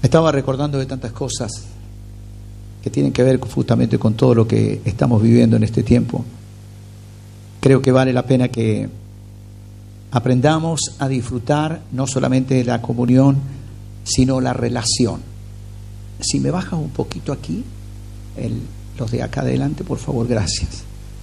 Estaba recordando de tantas cosas que tienen que ver justamente con todo lo que estamos viviendo en este tiempo. Creo que vale la pena que aprendamos a disfrutar no solamente de la comunión, sino la relación. Si me bajas un poquito aquí, los de acá adelante, por favor, gracias.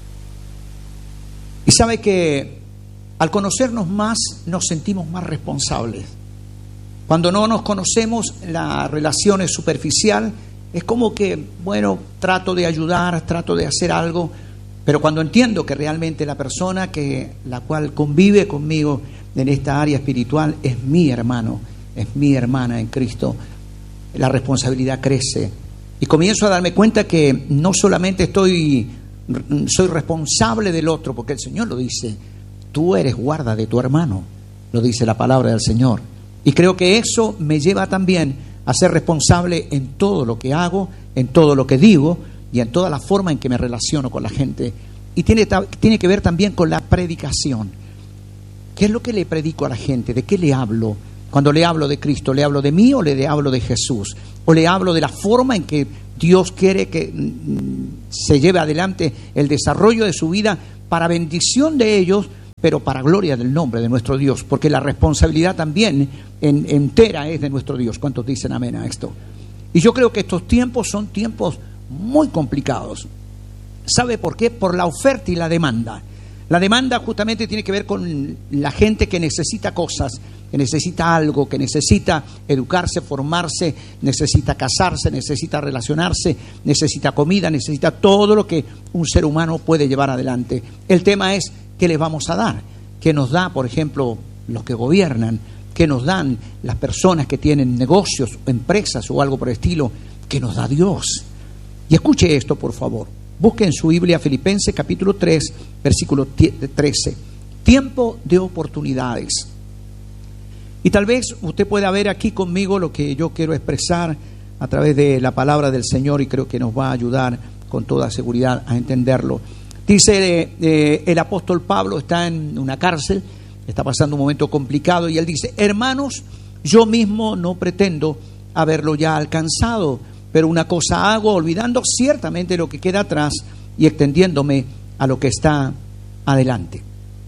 Y sabe que al conocernos más nos sentimos más responsables. Cuando no nos conocemos, la relación es superficial, es como que, bueno, trato de ayudar, trato de hacer algo, pero cuando entiendo que realmente la persona la cual convive conmigo en esta área espiritual es mi hermano, es mi hermana en Cristo, la responsabilidad crece. Y comienzo a darme cuenta que no solamente soy responsable del otro, porque el Señor lo dice, tú eres guarda de tu hermano, lo dice la palabra del Señor. Y creo que eso me lleva también a ser responsable en todo lo que hago, en todo lo que digo y en toda la forma en que me relaciono con la gente. Y tiene que ver también con la predicación. ¿Qué es lo que le predico a la gente? ¿De qué le hablo? Cuando le hablo de Cristo, ¿le hablo de mí o le hablo de Jesús? ¿O le hablo de la forma en que Dios quiere que se lleve adelante el desarrollo de su vida para bendición de ellos, pero para gloria del nombre de nuestro Dios? Porque la responsabilidad también entera es de nuestro Dios. ¿Cuántos dicen amén a esto? Y yo creo que estos tiempos son tiempos muy complicados. ¿Sabe por qué? Por la oferta y la demanda. La demanda justamente tiene que ver con la gente que necesita cosas, que necesita algo, que necesita educarse, formarse, necesita casarse, necesita relacionarse, necesita comida, necesita todo lo que un ser humano puede llevar adelante. El tema es, ¿qué les vamos a dar? ¿Qué nos da, por ejemplo, los que gobiernan? ¿Qué nos dan las personas que tienen negocios, empresas o algo por el estilo? ¿Qué nos da Dios? Y escuche esto, por favor. Busque en su Biblia Filipenses capítulo 3, versículo 13. Tiempo de oportunidades. Y tal vez usted pueda ver aquí conmigo lo que yo quiero expresar a través de la palabra del Señor, y creo que nos va a ayudar con toda seguridad a entenderlo. Dice el apóstol Pablo, está en una cárcel, está pasando un momento complicado, y él dice: hermanos, yo mismo no pretendo haberlo ya alcanzado, pero una cosa hago, olvidando ciertamente lo que queda atrás y extendiéndome a lo que está adelante.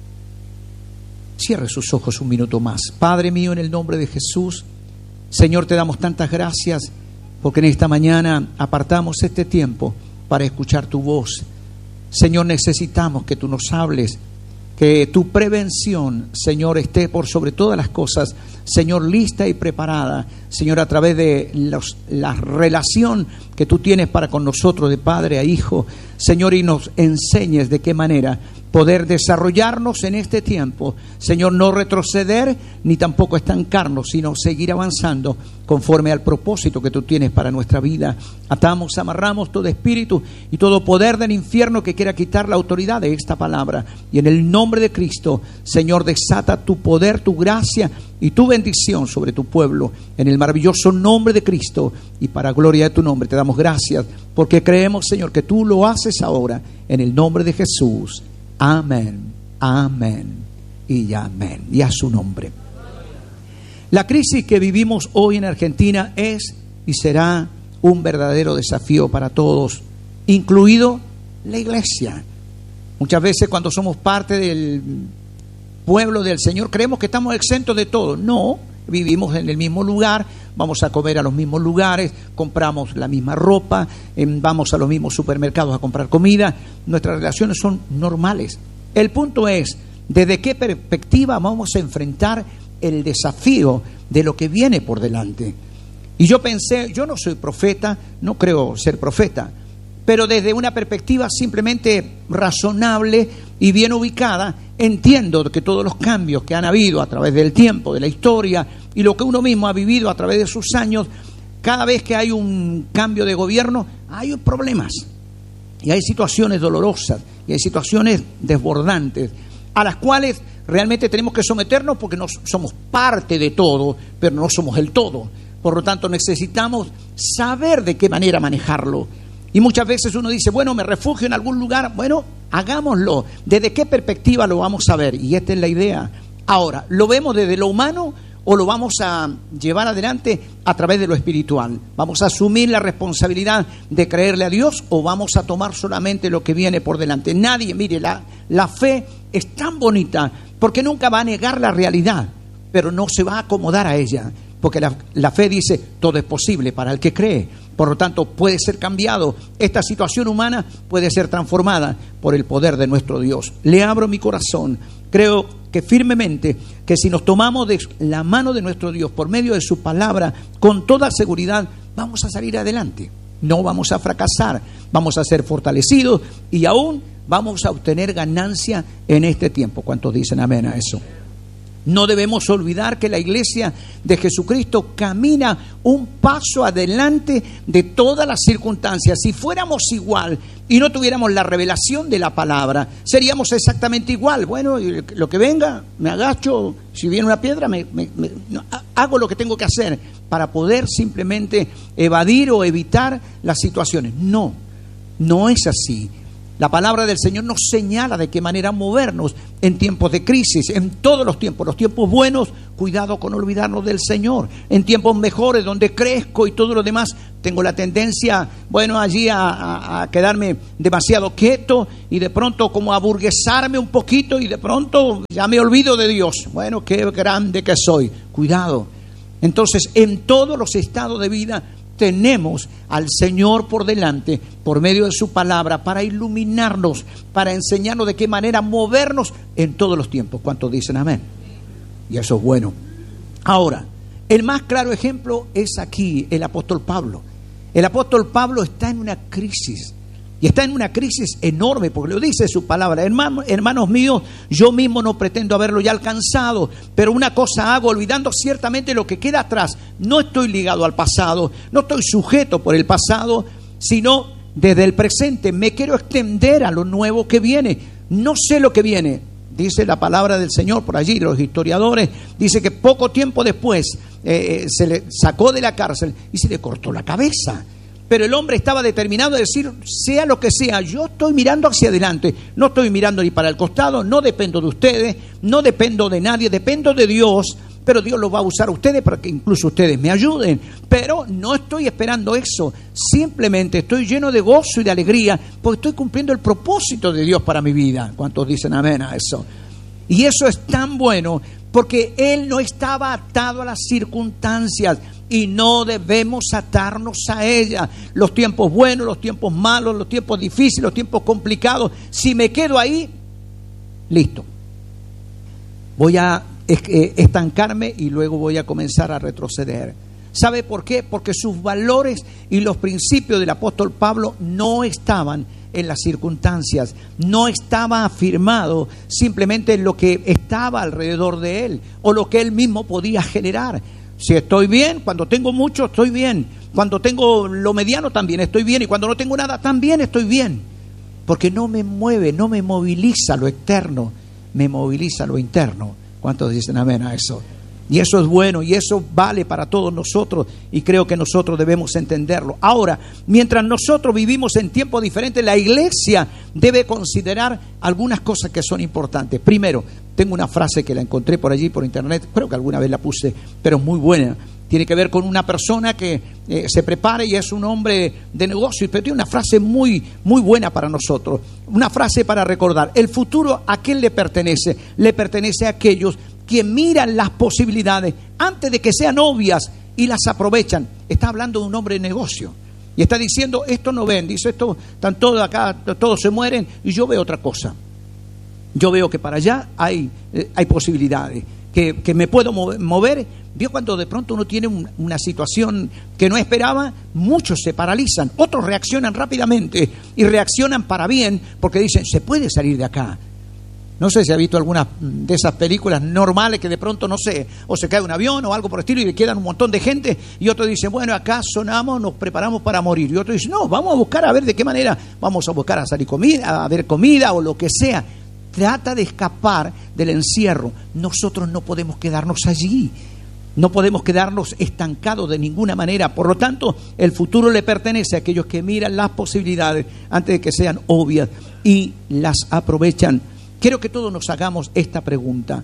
Cierre sus ojos un minuto más. Padre mío, en el nombre de Jesús, Señor, te damos tantas gracias porque en esta mañana apartamos este tiempo para escuchar tu voz. Señor, necesitamos que tú nos hables, que tu prevención, Señor, esté por sobre todas las cosas, Señor, lista y preparada, Señor, a través de la relación que tú tienes para con nosotros de padre a hijo, Señor, y nos enseñes de qué manera poder desarrollarnos en este tiempo, Señor, no retroceder ni tampoco estancarnos, sino seguir avanzando conforme al propósito que tú tienes para nuestra vida. Atamos, amarramos todo espíritu y todo poder del infierno que quiera quitar la autoridad de esta palabra, y en el nombre de Cristo, Señor, desata tu poder, tu gracia y tu bendición sobre tu pueblo, en el maravilloso nombre de Cristo, y para gloria de tu nombre te damos gracias, porque creemos, Señor, que tú lo haces ahora, en el nombre de Jesús. Amén, amén y amén, y a su nombre. La crisis que vivimos hoy en Argentina es y será un verdadero desafío para todos, incluido la iglesia. Muchas veces cuando somos parte del pueblo del Señor creemos que estamos exentos de todo. No, vivimos en el mismo lugar, vamos a comer a los mismos lugares, compramos la misma ropa, vamos a los mismos supermercados a comprar comida. Nuestras relaciones son normales. El punto es, ¿desde qué perspectiva vamos a enfrentar el desafío de lo que viene por delante? Y yo pensé, yo no soy profeta, no creo ser profeta, pero desde una perspectiva simplemente razonable y bien ubicada, entiendo que todos los cambios que han habido a través del tiempo, de la historia, y lo que uno mismo ha vivido a través de sus años, cada vez que hay un cambio de gobierno, hay problemas, y hay situaciones dolorosas, y hay situaciones desbordantes, a las cuales realmente tenemos que someternos porque no somos parte de todo, pero no somos el todo. Por lo tanto, necesitamos saber de qué manera manejarlo. Y muchas veces uno dice, bueno, me refugio en algún lugar. Bueno, hagámoslo. ¿Desde qué perspectiva lo vamos a ver? Y esta es la idea. Ahora, ¿lo vemos desde lo humano o lo vamos a llevar adelante a través de lo espiritual? ¿Vamos a asumir la responsabilidad de creerle a Dios o vamos a tomar solamente lo que viene por delante? Nadie, mire, la fe es tan bonita porque nunca va a negar la realidad, pero no se va a acomodar a ella, porque la fe dice, todo es posible para el que cree. Por lo tanto, puede ser cambiado. Esta situación humana puede ser transformada por el poder de nuestro Dios. Le abro mi corazón. Creo que firmemente que si nos tomamos de la mano de nuestro Dios por medio de su palabra, con toda seguridad vamos a salir adelante. No vamos a fracasar, vamos a ser fortalecidos y aún vamos a obtener ganancia en este tiempo. ¿Cuántos dicen amén a eso? No debemos olvidar que la iglesia de Jesucristo camina un paso adelante de todas las circunstancias. Si fuéramos igual y no tuviéramos la revelación de la palabra, seríamos exactamente igual. Bueno, lo que venga, me agacho, si viene una piedra, hago lo que tengo que hacer para poder simplemente evadir o evitar las situaciones. No, no es así. La palabra del Señor nos señala de qué manera movernos en tiempos de crisis, en todos los tiempos buenos, cuidado con olvidarnos del Señor. En tiempos mejores, donde crezco y todo lo demás, tengo la tendencia, allí a quedarme demasiado quieto y de pronto como a aburguesarme un poquito y de pronto ya me olvido de Dios. Bueno, qué grande que soy. Cuidado. Entonces, en todos los estados de vida, tenemos al Señor por delante, por medio de su palabra, para iluminarnos, para enseñarnos de qué manera movernos en todos los tiempos. ¿Cuántos dicen amén? Y eso es bueno. Ahora, el más claro ejemplo es aquí, el apóstol Pablo. El apóstol Pablo está en una crisis. Y está en una crisis enorme, porque lo dice su palabra. Hermanos míos, yo mismo no pretendo haberlo ya alcanzado, pero una cosa hago, olvidando ciertamente lo que queda atrás. No estoy ligado al pasado, no estoy sujeto por el pasado, sino desde el presente me quiero extender a lo nuevo que viene. No sé lo que viene, dice la palabra del Señor por allí, los historiadores, dice que poco tiempo después se le sacó de la cárcel y se le cortó la cabeza. Pero el hombre estaba determinado a decir, sea lo que sea, yo estoy mirando hacia adelante, no estoy mirando ni para el costado, no dependo de ustedes, no dependo de nadie, dependo de Dios, pero Dios los va a usar a ustedes para que incluso ustedes me ayuden. Pero no estoy esperando eso, simplemente estoy lleno de gozo y de alegría porque estoy cumpliendo el propósito de Dios para mi vida. ¿Cuántos dicen amén a eso? Y eso es tan bueno porque él no estaba atado a las circunstancias. Y no debemos atarnos a ella. Los tiempos buenos, los tiempos malos, los tiempos difíciles, los tiempos complicados. Si me quedo ahí, listo. Voy a estancarme y luego voy a comenzar a retroceder. ¿Sabe por qué? Porque sus valores y los principios del apóstol Pablo no estaban en las circunstancias, no estaba afirmado simplemente en lo que estaba alrededor de él o lo que él mismo podía generar. Si estoy bien, cuando tengo mucho estoy bien, cuando tengo lo mediano también estoy bien y cuando no tengo nada también estoy bien, porque no me mueve, no me moviliza lo externo, me moviliza lo interno. ¿Cuántos dicen amén a eso? Y eso es bueno y eso vale para todos nosotros y creo que nosotros debemos entenderlo. Ahora, mientras nosotros vivimos en tiempos diferentes, la iglesia debe considerar algunas cosas que son importantes. Primero, tengo una frase que la encontré por allí por internet, creo que alguna vez la puse, pero es muy buena. Tiene que ver con una persona que se prepara y es un hombre de negocios, pero tiene una frase muy, muy buena para nosotros. Una frase para recordar. El futuro, ¿a quién le pertenece? Le pertenece a aquellos que miran las posibilidades antes de que sean obvias y las aprovechan. Está hablando de un hombre de negocio y está diciendo, esto no ven, dice, esto están todos acá, todos se mueren y yo veo otra cosa. Yo veo que para allá hay posibilidades, que me puedo mover. Vio cuando de pronto uno tiene una situación que no esperaba, muchos se paralizan, otros reaccionan rápidamente y reaccionan para bien porque dicen, se puede salir de acá. No sé si ha visto algunas de esas películas normales que de pronto, no sé, o se cae un avión o algo por el estilo y le quedan un montón de gente y otros dicen, bueno, acá sonamos, nos preparamos para morir. Y otros dicen, no, vamos a buscar a ver de qué manera, vamos a buscar a salir comida, a ver comida o lo que sea. Trata de escapar del encierro. Nosotros no podemos quedarnos allí. No podemos quedarnos estancados de ninguna manera. Por lo tanto, el futuro le pertenece a aquellos que miran las posibilidades antes de que sean obvias y las aprovechan. Quiero que todos nos hagamos esta pregunta.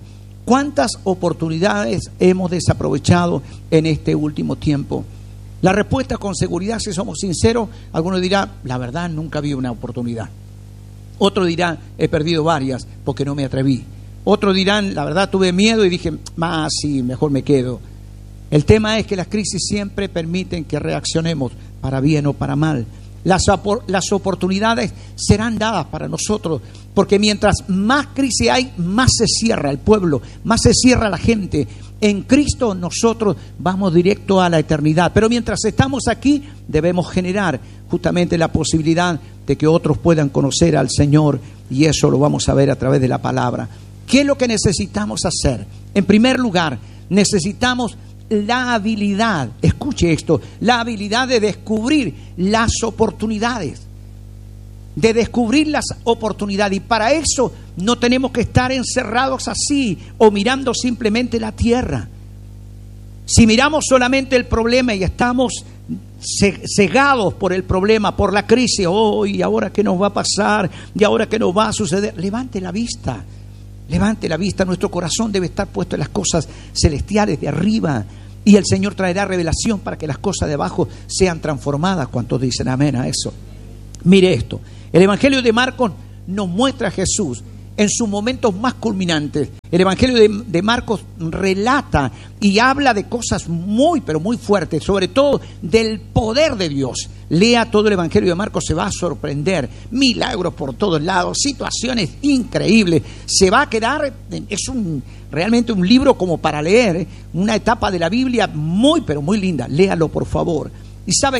¿Cuántas oportunidades hemos desaprovechado en este último tiempo? La respuesta con seguridad, si somos sinceros, algunos dirán, la verdad nunca vi una oportunidad. Otro dirán, he perdido varias porque no me atreví. Otros dirán, la verdad tuve miedo y dije, sí, mejor me quedo. El tema es que las crisis siempre permiten que reaccionemos para bien o para mal. Las oportunidades serán dadas para nosotros, porque mientras más crisis hay, más se cierra el pueblo, más se cierra la gente. En Cristo nosotros vamos directo a la eternidad, pero mientras estamos aquí debemos generar justamente la posibilidad de que otros puedan conocer al Señor, y eso lo vamos a ver a través de la palabra. ¿Qué es lo que necesitamos hacer? En primer lugar, necesitamos la habilidad, escuche esto, la habilidad de descubrir las oportunidades. De descubrir las oportunidades. Y para eso no tenemos que estar encerrados así o mirando simplemente la tierra. Si miramos solamente el problema y estamos cegados por el problema, por la crisis, ¿y ahora qué nos va a pasar? ¿Y ahora qué nos va a suceder? Levante la vista. Levante la vista, nuestro corazón debe estar puesto en las cosas celestiales de arriba, y el Señor traerá revelación para que las cosas de abajo sean transformadas. ¿Cuántos dicen amén a eso? Mire esto, el Evangelio de Marcos nos muestra a Jesús en sus momentos más culminantes. El Evangelio de Marcos relata y habla de cosas muy, pero muy fuertes, sobre todo del poder de Dios. Lea todo el Evangelio de Marcos, se va a sorprender. Milagros por todos lados, situaciones increíbles. Se va a quedar, realmente un libro como para leer, una etapa de la Biblia muy, pero muy linda. Léalo, por favor. Y sabe